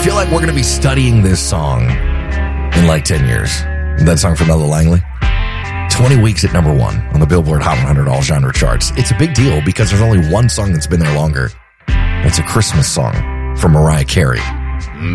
feel like we're going to be studying this song in like 10 years. That song from Ella Langley. 20 weeks at number 1 on the Billboard Hot 100 All Genre charts. It's a big deal because there's only one song that's been there longer. It's a Christmas song from Mariah Carey.